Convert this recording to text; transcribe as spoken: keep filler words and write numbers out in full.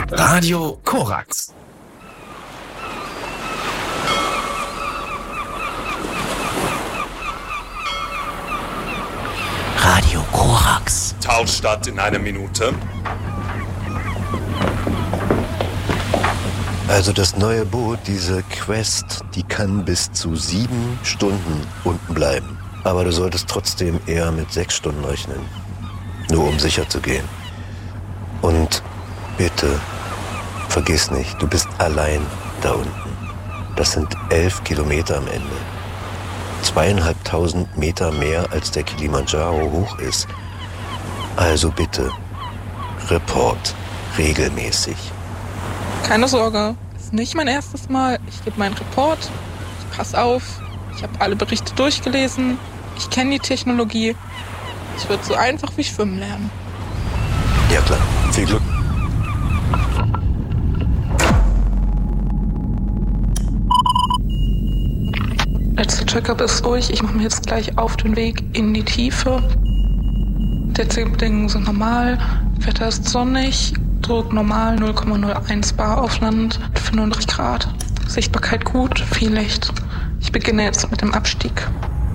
Radio Korax. Radio Korax. Tauchstart in einer Minute. Also das neue Boot, diese Quest, die kann bis zu sieben Stunden unten bleiben. Aber du solltest trotzdem eher mit sechs Stunden rechnen. Nur um sicher zu gehen. Und bitte, vergiss nicht, du bist allein da unten. Das sind elf Kilometer am Ende. Zweieinhalbtausend Meter mehr als der Kilimanjaro hoch ist. Also bitte, Report regelmäßig. Keine Sorge, ist nicht mein erstes Mal. Ich gebe meinen Report, ich pass auf, ich habe alle Berichte durchgelesen, ich kenne die Technologie. Es wird so einfach wie Schwimmen lernen. Ja klar, viel Glück. Letzter Check-up ist durch. Ich mache mich jetzt gleich auf den Weg in die Tiefe. Derzeitige Bedingungen sind normal. Wetter ist sonnig. Druck normal, null Komma null eins Bar auf Land, fünfunddreißig Grad. Sichtbarkeit gut, viel Licht. Ich beginne jetzt mit dem Abstieg.